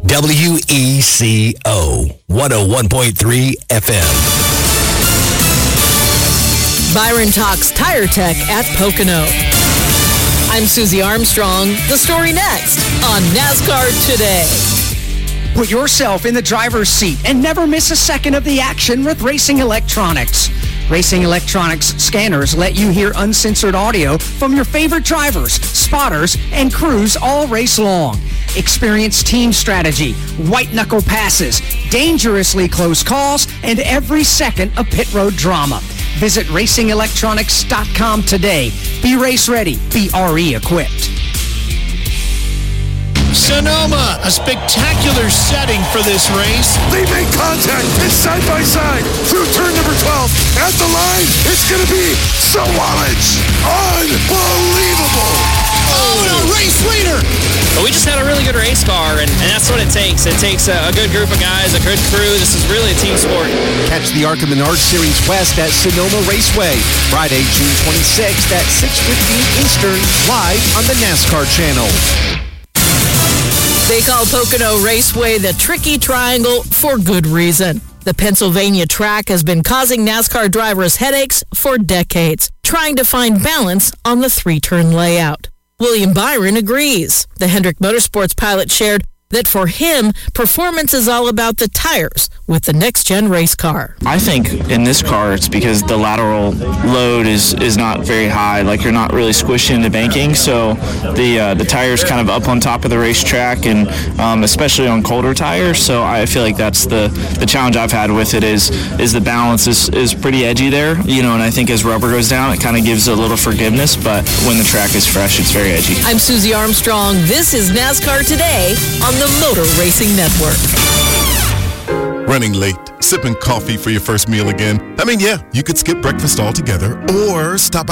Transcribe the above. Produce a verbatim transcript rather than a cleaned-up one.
W E C O, one oh one point three F M. Byron talks tire tech at Pocono. I'm Susie Armstrong. The story next on NASCAR Today. Put yourself in the driver's seat and never miss a second of the action with Racing Electronics. Racing Electronics scanners let you hear uncensored audio from your favorite drivers, spotters, and crews all race long. Experience team strategy, white-knuckle passes, dangerously close calls, and every second of pit road drama. Visit racing electronics dot com today. Be race ready. Be R E equipped. Sonoma, a spectacular setting for this race. They make contact. It's side by side through turn number twelve. At the line, it's going to be Sawalich. Unbelievable. Oh, and a race leader. But we just had a really good race car, and, and that's what it takes. It takes a, a good group of guys, a good crew. This is really a team sport. Catch the ARCA Menard Series West at Sonoma Raceway, Friday, June twenty-sixth at six fifteen Eastern, live on the NASCAR channel. They call Pocono Raceway the Tricky Triangle for good reason. The Pennsylvania track has been causing NASCAR drivers headaches for decades, trying to find balance on the three-turn layout. William Byron agrees. The Hendrick Motorsports pilot shared that for him, performance is all about the tires with the next-gen race car. I think in this car, it's because the lateral load is, is not very high. Like, you're not really squished into banking, so the uh, the tire's kind of up on top of the racetrack, and um, especially on colder tires. So I feel like that's the, the challenge I've had with it is is the balance is, is pretty edgy there, you know, and I think as rubber goes down, it kind of gives a little forgiveness, but when the track is fresh, it's very edgy. I'm Susie Armstrong. This is NASCAR Today on the Motor Racing Network. Running late, sipping coffee for your first meal again. I mean, yeah, you could skip breakfast altogether or stop